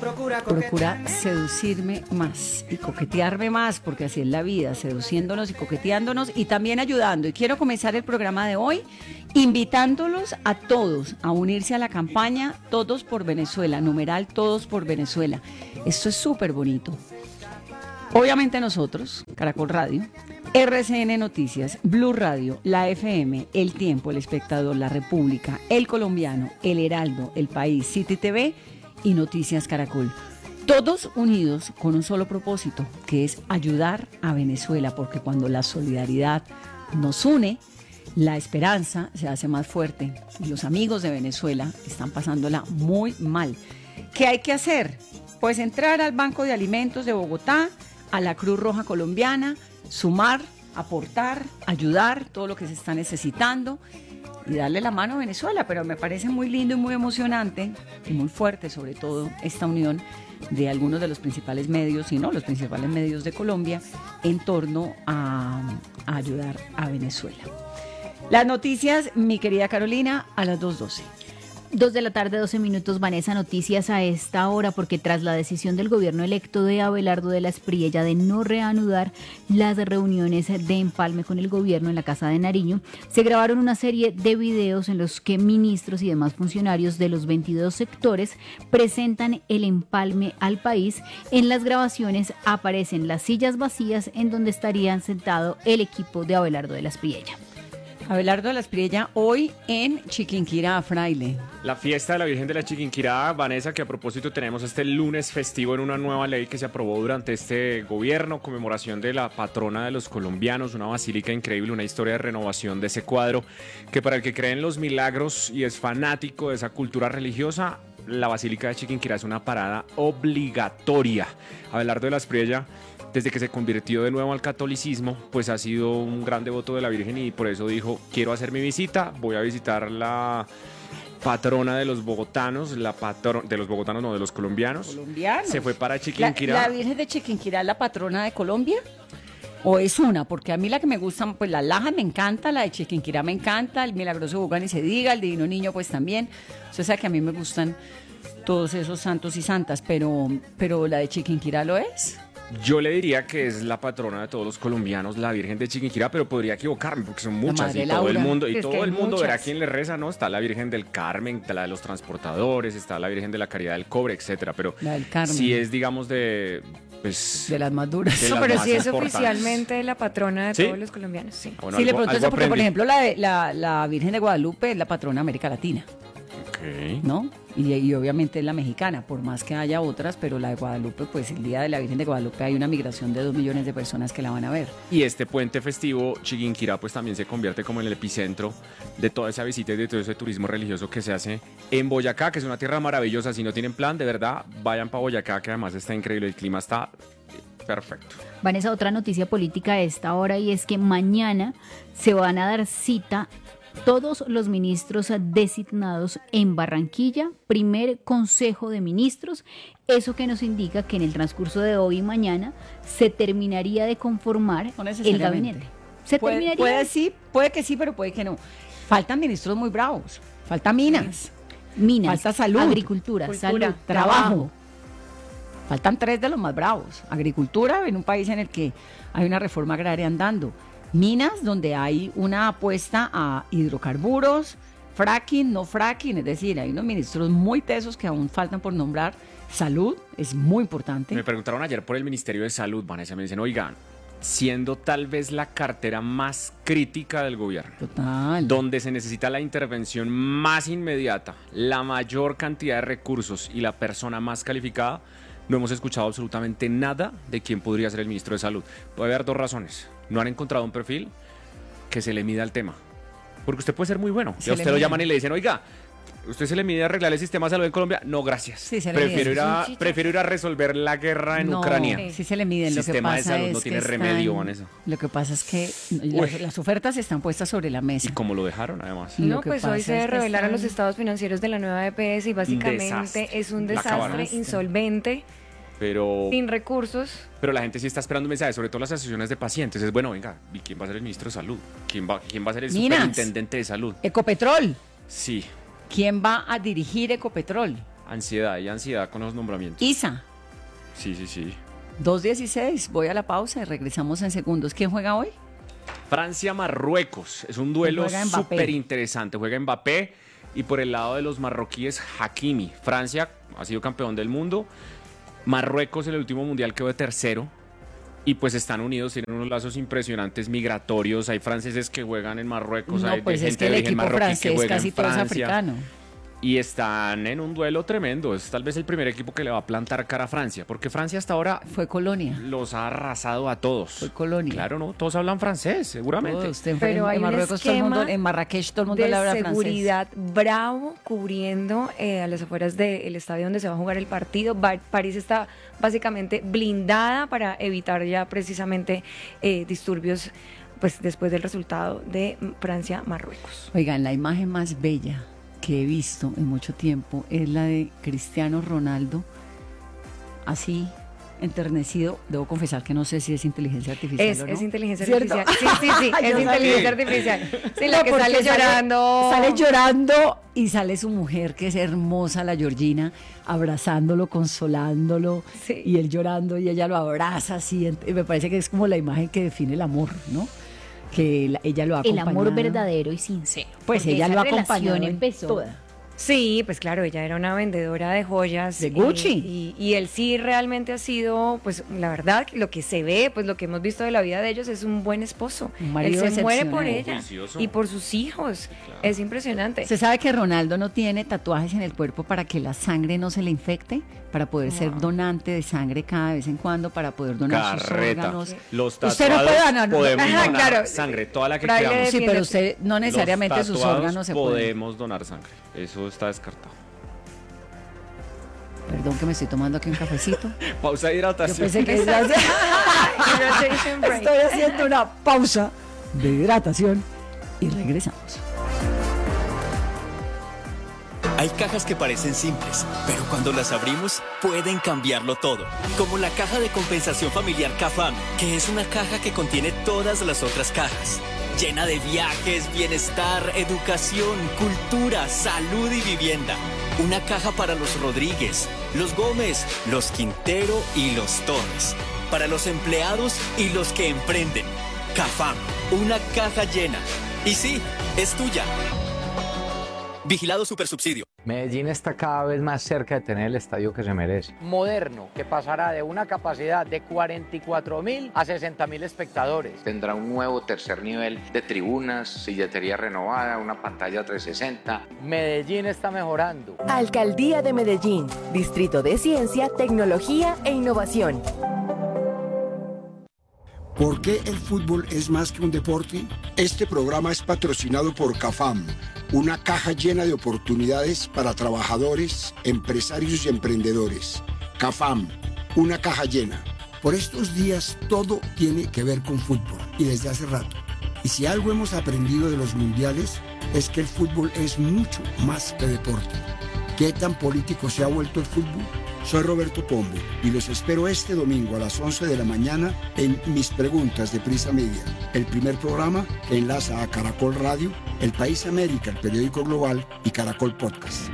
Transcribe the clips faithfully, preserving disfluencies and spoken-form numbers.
procura seducirme más y coquetearme más, porque así es la vida, seduciéndonos y coqueteándonos y también ayudando. Y quiero comenzar el programa de hoy invitándolos a todos a unirse a la campaña Todos por Venezuela, numeral Todos por Venezuela. Esto es súper bonito. Obviamente nosotros, Caracol Radio, R C N Noticias, Blue Radio, La F M, El Tiempo, El Espectador, La República, El Colombiano, El Heraldo, El País, City T V y Noticias Caracol. Todos unidos con un solo propósito, que es ayudar a Venezuela, porque cuando la solidaridad nos une, la esperanza se hace más fuerte. Y los amigos de Venezuela están pasándola muy mal. ¿Qué hay que hacer? Pues entrar al Banco de Alimentos de Bogotá, a la Cruz Roja Colombiana, sumar, aportar, ayudar, todo lo que se está necesitando y darle la mano a Venezuela. Pero me parece muy lindo y muy emocionante y muy fuerte, sobre todo, esta unión de algunos de los principales medios, y no los principales medios de Colombia, en torno a, a ayudar a Venezuela. Las noticias, mi querida Carolina, a las dos doce. Dos de la tarde, doce minutos, Vanessa, noticias a esta hora, porque tras la decisión del gobierno electo de Abelardo de la Espriella de no reanudar las reuniones de empalme con el gobierno en la Casa de Nariño, se grabaron una serie de videos en los que ministros y demás funcionarios de los veintidós sectores presentan el empalme al país. En las grabaciones aparecen las sillas vacías en donde estarían sentado el equipo de Abelardo de la Espriella. Abelardo de la Espriella hoy en Chiquinquirá, Fraile. La fiesta de la Virgen de la Chiquinquirá, Vanessa, que a propósito tenemos este lunes festivo en una nueva ley que se aprobó durante este gobierno, conmemoración de la patrona de los colombianos, una basílica increíble, una historia de renovación de ese cuadro, que para el que cree en los milagros y es fanático de esa cultura religiosa, la Basílica de Chiquinquirá es una parada obligatoria. Abelardo de la Espriella, desde que se convirtió de nuevo al catolicismo, pues ha sido un gran devoto de la Virgen y por eso dijo, quiero hacer mi visita, voy a visitar la patrona de los bogotanos, la patro- de los bogotanos, no, de los colombianos. Colombianos. Se fue para Chiquinquirá. ¿La, la Virgen de Chiquinquirá es la patrona de Colombia? ¿O es una? Porque a mí la que me gusta, pues la Laja me encanta, la de Chiquinquirá me encanta, el Milagroso Bogotá ni se diga, el Divino Niño pues también. O sea que a mí me gustan todos esos santos y santas, pero, pero la de Chiquinquirá ¿lo es? Yo le diría que es la patrona de todos los colombianos, la Virgen de Chiquinquirá, pero podría equivocarme porque son muchas y todo el mundo y todo el mundo verá quién le reza, ¿no? Está la Virgen del Carmen, está la de los transportadores, está la Virgen de la Caridad del Cobre, etcétera, pero la del Carmen. Si es, digamos, de pues de las más duras. No, pero sí es oficialmente la patrona de ¿Sí? todos los colombianos, sí. Bueno, sí, algo, le pregunto eso porque, por ejemplo, la, de, la, la Virgen de Guadalupe es la patrona de América Latina. Okay. ¿No? Y, y obviamente es la mexicana, por más que haya otras, pero la de Guadalupe, pues el día de la Virgen de Guadalupe hay una migración de dos millones de personas que la van a ver. Y este puente festivo, Chiquinquirá, pues también se convierte como en el epicentro de toda esa visita y de todo ese turismo religioso que se hace en Boyacá, que es una tierra maravillosa. Si no tienen plan, de verdad, vayan para Boyacá, que además está increíble, el clima está perfecto. Vanessa, otra noticia política a esta hora, y es que mañana se van a dar cita todos los ministros designados en Barranquilla, primer Consejo de Ministros, eso que nos indica que en el transcurso de hoy y mañana se terminaría de conformar no el gabinete. ¿Se puede, terminaría? Puede sí, puede que sí, pero puede que no. Faltan ministros muy bravos, falta minas, minas, falta salud, agricultura, cultura, salud, trabajo. trabajo. Faltan tres de los más bravos. Agricultura en un país en el que hay una reforma agraria andando. Minas, donde hay una apuesta a hidrocarburos, fracking, no fracking, es decir, hay unos ministros muy tesos que aún faltan por nombrar. Salud es muy importante. Me preguntaron ayer por el Ministerio de Salud, Vanessa, me dicen, oigan, siendo tal vez la cartera más crítica del gobierno, total, donde se necesita la intervención más inmediata, la mayor cantidad de recursos y la persona más calificada, no hemos escuchado absolutamente nada de quién podría ser el ministro de Salud. Puede haber dos razones. No han encontrado un perfil que se le mida al tema. Porque usted puede ser muy bueno. Y a usted lo llaman y le dicen, oiga, ¿usted se le mide a arreglar el sistema de salud en Colombia? No, gracias. Sí, se le prefiero, mide. Ir a, prefiero ir a resolver la guerra en no, Ucrania. Sí, sí se le miden. El lo sistema que pasa de salud es no tiene están, remedio, Vanessa. Lo que pasa es que las, las ofertas están puestas sobre la mesa. Y como lo dejaron, además. No, pues hoy se revelaron los estados financieros de la nueva E P S y básicamente desastre. es un desastre insolvente. Pero, sin recursos. Pero la gente sí está esperando un mensaje, sobre todo las asociaciones de pacientes. Es bueno, venga, ¿y quién va a ser el ministro de Salud? ¿Quién va, quién va a ser el Minas, superintendente de Salud? Ecopetrol. Sí. ¿Quién va a dirigir Ecopetrol? Ansiedad y ansiedad con los nombramientos. Isa. Sí, sí, sí. dos dieciséis, voy a la pausa y regresamos en segundos. ¿Quién juega hoy? Francia-Marruecos. Es un duelo súper interesante. Juega Mbappé y por el lado de los marroquíes, Hakimi. Francia ha sido campeón del mundo. Marruecos en el último mundial quedó de tercero. Y pues están unidos, tienen unos lazos impresionantes migratorios. Hay franceses que juegan en Marruecos. No, hay pues de es gente que el de origen equipo marroquí francés que juega casi en todo es Francia. africano. Y están en un duelo tremendo. Es tal vez el primer equipo que le va a plantar cara a Francia. Porque Francia hasta ahora Fue colonia. los ha arrasado a todos. Fue colonia. Claro, ¿no? Todos hablan francés, seguramente. Todos, usted en- Pero en, hay un Marruecos todo el mundo, esquema en Marrakech todo el mundo de le habla francés. seguridad bravo cubriendo eh, a las afueras del estadio donde se va a jugar el partido. Ba- París está básicamente blindada para evitar ya precisamente eh, disturbios pues después del resultado de Francia-Marruecos. Oigan, la imagen más bella que he visto en mucho tiempo es la de Cristiano Ronaldo, así enternecido. Debo confesar que no sé si es inteligencia artificial Es, o no. es inteligencia ¿Cierto? artificial. Sí, sí, sí, es Yo inteligencia sabía. artificial. Sí, No, la que porque sale llorando. Sale llorando y sale su mujer, que es hermosa, la Georgina, abrazándolo, consolándolo, Sí. y él llorando y ella lo abraza así. ent- y me parece que es como la imagen que define el amor, ¿no? Que la- ella lo ha El acompañado. amor verdadero y sincero. Pues porque ella esa lo ha relación acompañado en empezó. toda. Sí, pues claro, ella era una vendedora de joyas. De Gucci. Y, y, y él sí realmente ha sido, pues la verdad, lo que se ve, pues lo que hemos visto de la vida de ellos es un buen esposo. Un marido él se muere por excepcional. ella Juicioso. y por sus hijos. Es impresionante. ¿Se sabe que Ronaldo no tiene tatuajes en el cuerpo para que la sangre no se le infecte? Para poder ser donante de sangre cada vez en cuando, para poder donar sus Carreta. órganos. Los Usted no tatuados puede donar, ¿no? podemos Ajá, donar claro. sangre, toda la que Fraile queramos. Sí, pero usted no Los necesariamente sus tatuados órganos se pueden. podemos donar sangre. Eso está descartado. Perdón que me estoy tomando aquí un cafecito. Pausa de Yo hidratación. pensé que era- Hydration break. estoy haciendo una pausa de hidratación y regresamos. Hay cajas que parecen simples, pero cuando las abrimos pueden cambiarlo todo. Como la caja de compensación familiar CAFAM, que es una caja que contiene todas las otras cajas. Llena de viajes, bienestar, educación, cultura, salud y vivienda. Una caja para los Rodríguez, los Gómez, los Quintero y los Torres. Para los empleados y los que emprenden. CAFAM, una caja llena. Y sí, es tuya. Vigilado Supersubsidio. Medellín está cada vez más cerca de tener el estadio que se merece. Moderno, que pasará de una capacidad de cuarenta y cuatro mil a sesenta mil espectadores. Tendrá un nuevo tercer nivel de tribunas, silletería renovada, una pantalla trescientos sesenta. Medellín está mejorando. Alcaldía de Medellín, Distrito de Ciencia, Tecnología e Innovación. ¿Por qué el fútbol es más que un deporte? Este programa es patrocinado por CAFAM, una caja llena de oportunidades para trabajadores, empresarios y emprendedores. CAFAM, una caja llena. Por estos días todo tiene que ver con fútbol y desde hace rato. Y si algo hemos aprendido de los mundiales es que el fútbol es mucho más que deporte. ¿Qué tan político se ha vuelto el fútbol? Soy Roberto Pombo y los espero este domingo a las once de la mañana en Mis Preguntas de Prisa Media, el primer programa que enlaza a Caracol Radio, El País América, el periódico global y Caracol Podcast.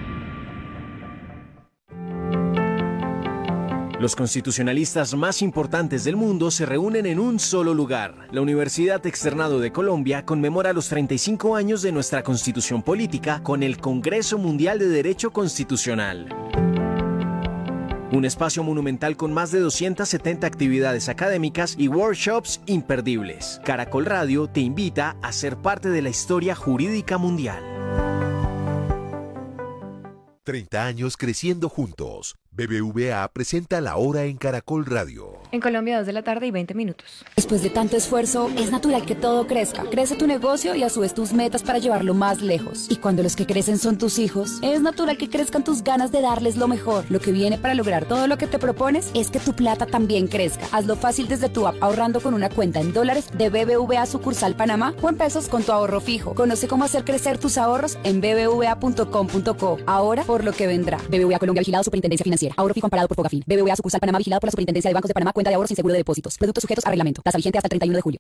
Los constitucionalistas más importantes del mundo se reúnen en un solo lugar. La Universidad Externado de Colombia conmemora los treinta y cinco años de nuestra Constitución Política con el Congreso Mundial de Derecho Constitucional. Un espacio monumental con más de doscientas setenta actividades académicas y workshops imperdibles. Caracol Radio te invita a ser parte de la historia jurídica mundial. treinta años creciendo juntos. B B V A presenta La Hora en Caracol Radio. En Colombia, dos de la tarde y veinte minutos. Después de tanto esfuerzo, es natural que todo crezca. Crece tu negocio y a su vez tus metas para llevarlo más lejos. Y cuando los que crecen son tus hijos, es natural que crezcan tus ganas de darles lo mejor. Lo que viene para lograr todo lo que te propones es que tu plata también crezca. Hazlo fácil desde tu app ahorrando con una cuenta en dólares de B B V A sucursal Panamá o en pesos con tu ahorro fijo. Conoce cómo hacer crecer tus ahorros en b b v a punto com punto co. Ahora por lo que vendrá. B B V A Colombia, vigilado Superintendencia Financiera. Ahorro fijo amparado por Fogafín. B B V A sucursal Panamá, vigilado por la Superintendencia de Bancos de Panamá. Cuenta de ahorros sin seguro de depósitos. Productos sujetos a reglamento. Tasa vigente hasta el treinta y uno de julio.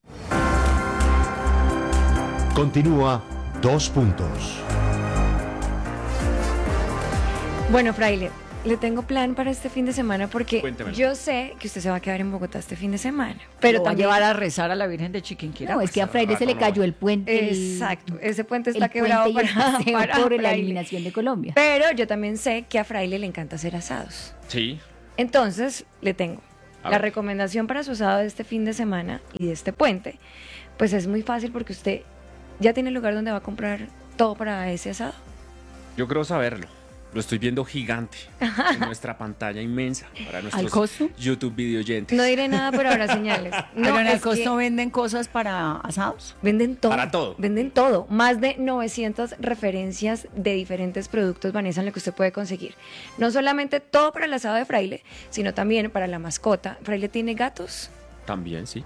Continúa Dos Puntos. Bueno, Fraile, le tengo plan para este fin de semana porque Cuéntemelo. yo sé que usted se va a quedar en Bogotá este fin de semana. Pero Lo va a también llevar a rezar a la Virgen de Chiquinquirá. No, es que a Fraile se le cayó el puente. el- Exacto, ese puente el está quebrado puente y el para, paseo para por la Fraile. eliminación de Colombia. Pero yo también sé que a Fraile le encanta hacer asados. Sí. Entonces, le tengo A la ver. recomendación para su asado de este fin de semana y de este puente. Pues es muy fácil porque usted ya tiene el lugar donde va a comprar todo para ese asado. Yo creo saberlo. Lo estoy viendo gigante en nuestra pantalla inmensa para nuestros costo? YouTube videoyentes. No diré nada, pero habrá señales. No, Pero en el es costo que venden cosas para asados. venden todo. Para todo. Venden todo. Más de novecientas referencias de diferentes productos, Vanessa, en lo que usted puede conseguir. No solamente todo para el asado de Fraile, sino también para la mascota. Fraile tiene gatos. También, sí.